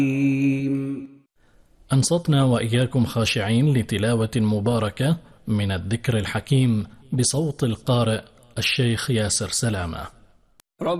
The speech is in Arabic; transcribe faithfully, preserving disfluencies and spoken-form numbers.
أنصتنا وإياكم خاشعين لتلاوة مباركة من الذكر الحكيم بصوت القارئ الشيخ ياسر سلامة.